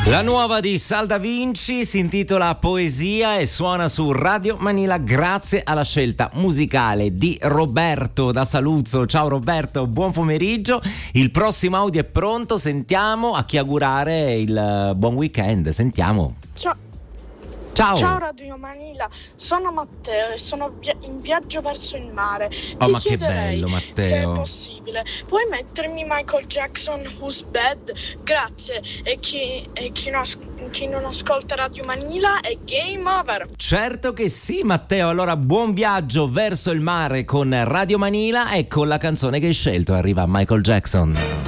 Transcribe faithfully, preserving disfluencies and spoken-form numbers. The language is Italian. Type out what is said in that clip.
La nuova di Sal Da Vinci si intitola Poesia e suona su Radio Manila grazie alla scelta musicale di Roberto da Saluzzo. Ciao Roberto, buon pomeriggio. Il prossimo audio è pronto, sentiamo a chi augurare il buon weekend. Sentiamo. Ciao. Ciao. Ciao Radio Manila, sono Matteo e sono via- in viaggio verso il mare. Oh, Ti ma che chiederei, bello, Matteo. se è possibile, puoi mettermi Michael Jackson Who's Bad? Grazie. E chi, e chi, non, as- chi non ascolta Radio Manila è game over. Certo che sì, Matteo. Allora buon viaggio verso il mare con Radio Manila e con la canzone che hai scelto arriva Michael Jackson.